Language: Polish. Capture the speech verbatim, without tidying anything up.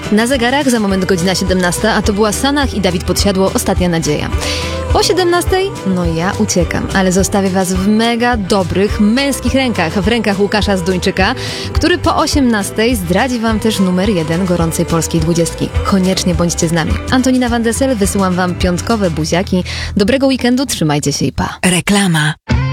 Na zegarach za moment godzina siedemnasta, a to była Sanach i Dawid Podsiadło, Ostatnia nadzieja. Po siedemnastej? No ja uciekam, ale zostawię was w mega dobrych, męskich rękach, w rękach Łukasza Zduńczyka, który po osiemnastej zdradzi wam też numer jeden gorącej polskiej dwudziestki. Koniecznie bądźcie z nami. Antonina Van Dessel, wysyłam wam piątkowe buziaki. Dobrego weekendu, trzymajcie się i pa. Reklama.